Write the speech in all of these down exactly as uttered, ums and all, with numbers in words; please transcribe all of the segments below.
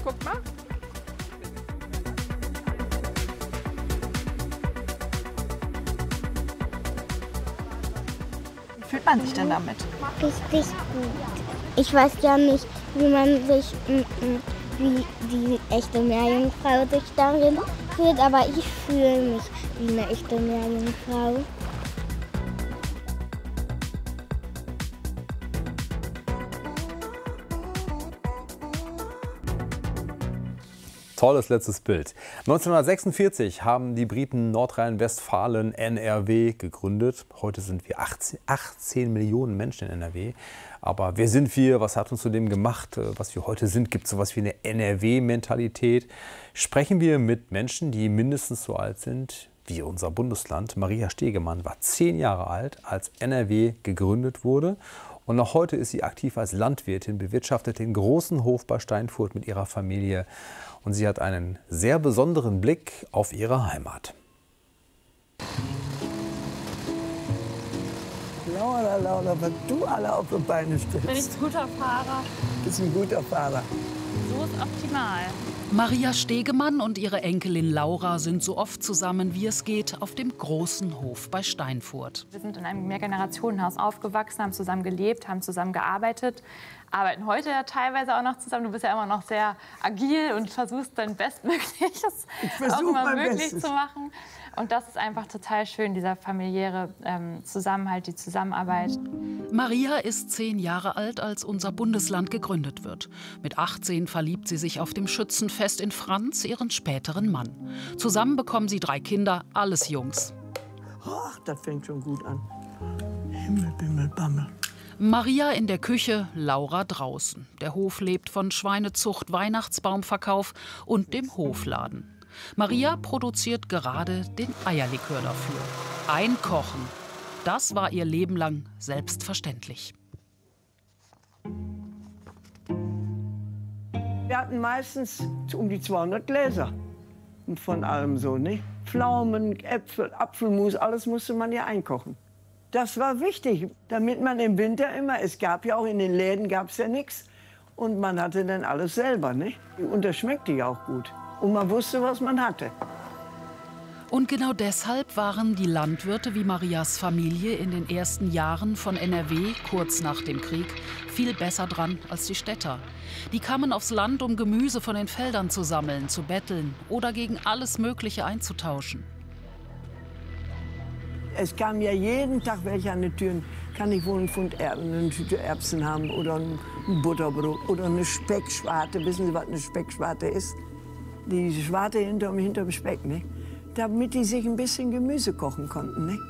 Guck mal. Wie fühlt man sich denn damit? Richtig gut. Ich weiß ja nicht, wie man sich, wie die echte Meerjungfrau sich darin fühlt, aber ich fühle mich wie eine echte Meerjungfrau. Tolles letztes Bild. neunzehnhundertsechsundvierzig haben die Briten Nordrhein-Westfalen N R W gegründet. Heute sind wir achtzehn, achtzehn Millionen Menschen in N R W. Aber wer sind wir? Was hat uns zu dem gemacht, was wir heute sind? Gibt es sowas wie eine N R W-Mentalität? Sprechen wir mit Menschen, die mindestens so alt sind wie unser Bundesland. Maria Stegemann war zehn Jahre alt, als N R W gegründet wurde. Und noch heute ist sie aktiv als Landwirtin, bewirtschaftet den großen Hof bei Steinfurt mit ihrer Familie. Und sie hat einen sehr besonderen Blick auf ihre Heimat. Laura, Laura, was du alle auf die Beine stellst. Bin ich ein guter Fahrer? Du bist ein guter Fahrer. So ist optimal. Maria Stegemann und ihre Enkelin Laura sind so oft zusammen, wie es geht, auf dem großen Hof bei Steinfurt. Wir sind in einem Mehrgenerationenhaus aufgewachsen, haben zusammen gelebt, haben zusammen gearbeitet, arbeiten heute ja teilweise auch noch zusammen. Du bist ja immer noch sehr agil und versuchst dein Bestmögliches auch immer möglich zu machen. Und das ist einfach total schön, dieser familiäre ähm, Zusammenhalt, die Zusammenarbeit. Maria ist zehn Jahre alt, als unser Bundesland gegründet wird. Mit achtzehn verliebt sie sich auf dem Schützenfest in Franz, ihren späteren Mann. Zusammen bekommen sie drei Kinder, alles Jungs. Ach, das fängt schon gut an. Himmel, Bimmel, Bammel. Maria in der Küche, Laura draußen. Der Hof lebt von Schweinezucht, Weihnachtsbaumverkauf und dem Hofladen. Maria produziert gerade den Eierlikör dafür. Einkochen, das war ihr Leben lang selbstverständlich. Wir hatten meistens um die zweihundert Gläser. Und von allem so, ne? Pflaumen, Äpfel, Apfelmus, alles musste man ja einkochen. Das war wichtig, damit man im Winter immer, es gab ja auch in den Läden gab es ja nichts. Und man hatte dann alles selber, ne? Und das schmeckte ja auch gut. Und man wusste, was man hatte. Und genau deshalb waren die Landwirte wie Marias Familie in den ersten Jahren von N R W, kurz nach dem Krieg, viel besser dran als die Städter. Die kamen aufs Land, um Gemüse von den Feldern zu sammeln, zu betteln oder gegen alles Mögliche einzutauschen. Es kam ja jeden Tag welche an die Türen. Kann ich wohl einen Pfund Erbsen, eine Tüte Erbsen haben oder ein Butterbrot oder eine Speckschwarte. Wissen Sie, was eine Speckschwarte ist? Die Schwarte hinterm, hinterm Speck, ne? Damit die sich ein bisschen Gemüse kochen konnten. Ne?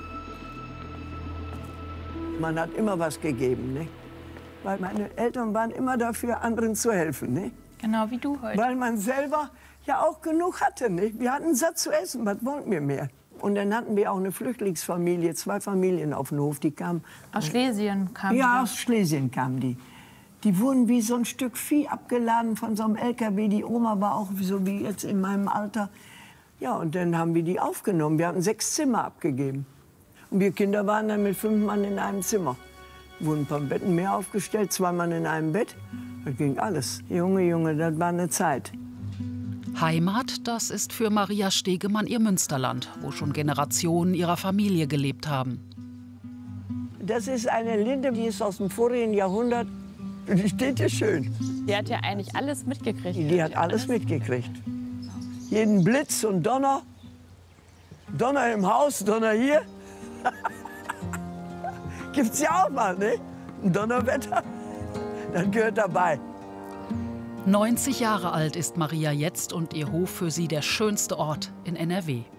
Man hat immer was gegeben, ne? Weil meine Eltern waren immer dafür, anderen zu helfen. Ne? Genau wie du heute. Weil man selber ja auch genug hatte. Ne? Wir hatten satt zu essen, was wollten wir mehr? Und dann hatten wir auch eine Flüchtlingsfamilie, zwei Familien auf den Hof, die kamen. Aus Schlesien kamen die? Ja, aus Schlesien kamen die. Die wurden wie so ein Stück Vieh abgeladen von so einem L K W. Die Oma war auch so wie jetzt in meinem Alter. Ja, und dann haben wir die aufgenommen. Wir hatten sechs Zimmer abgegeben. Und wir Kinder waren dann mit fünf Mann in einem Zimmer. Wurden ein paar Betten mehr aufgestellt, zwei Mann in einem Bett. Das ging alles. Junge, Junge, das war eine Zeit. Heimat, das ist für Maria Stegemann ihr Münsterland, wo schon Generationen ihrer Familie gelebt haben. Das ist eine Linde, die ist aus dem vorigen Jahrhundert. Die steht hier schön. Die hat ja eigentlich alles mitgekriegt. Die hat alles mitgekriegt. Jeden Blitz und Donner. Donner im Haus, Donner hier. Gibt's ja auch mal, ne? Ein Donnerwetter, das gehört dabei. neunzig Jahre alt ist Maria jetzt und ihr Hof für sie der schönste Ort in N R W.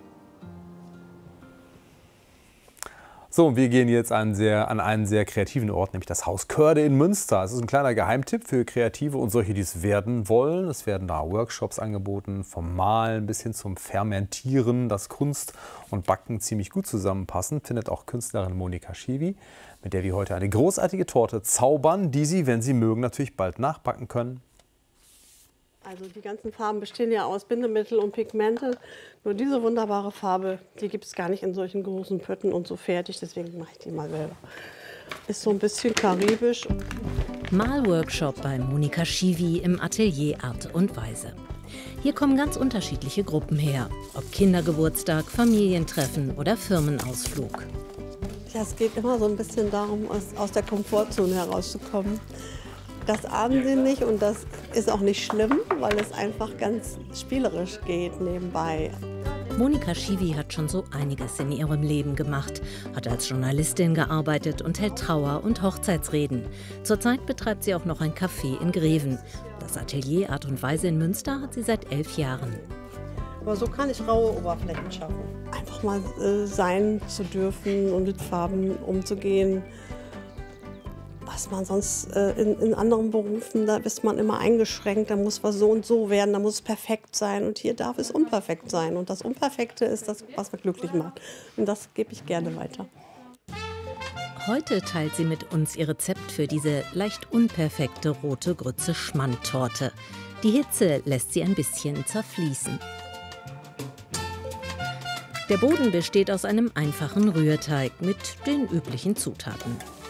So, wir gehen jetzt an, sehr, an einen sehr kreativen Ort, nämlich das Haus Körde in Münster. Es ist ein kleiner Geheimtipp für Kreative und solche, die es werden wollen. Es werden da Workshops angeboten, vom Malen bis hin zum Fermentieren, dass Kunst und Backen ziemlich gut zusammenpassen, findet auch Künstlerin Monika Schiwi, mit der wir heute eine großartige Torte zaubern, die Sie, wenn Sie mögen, natürlich bald nachbacken können. Also die ganzen Farben bestehen ja aus Bindemittel und Pigmente. Nur diese wunderbare Farbe, die gibt es gar nicht in solchen großen Pötten und so fertig. Deswegen mache ich die mal selber. Ist so ein bisschen karibisch. Malworkshop bei Monika Schiwi im Atelier Art und Weise. Hier kommen ganz unterschiedliche Gruppen her, ob Kindergeburtstag, Familientreffen oder Firmenausflug. Ja, es geht immer so ein bisschen darum, aus, aus der Komfortzone herauszukommen. Das ahnen sie nicht und das ist auch nicht schlimm, weil es einfach ganz spielerisch geht nebenbei. Monika Schiwi hat schon so einiges in ihrem Leben gemacht, hat als Journalistin gearbeitet und hält Trauer- und Hochzeitsreden. Zurzeit betreibt sie auch noch ein Café in Greven. Das Atelier Art und Weise in Münster hat sie seit elf Jahren. Aber so kann ich raue Oberflächen schaffen. Einfach mal äh, sein zu dürfen und mit Farben umzugehen. Was man sonst äh, in, in anderen Berufen, da ist man immer eingeschränkt, da muss was so und so werden, da muss es perfekt sein und hier darf es unperfekt sein. Und das Unperfekte ist das, was mich glücklich macht. Und das gebe ich gerne weiter. Heute teilt sie mit uns ihr Rezept für diese leicht unperfekte rote Grütze-Schmand-Torte. Die Hitze lässt sie ein bisschen zerfließen. Der Boden besteht aus einem einfachen Rührteig mit den üblichen Zutaten.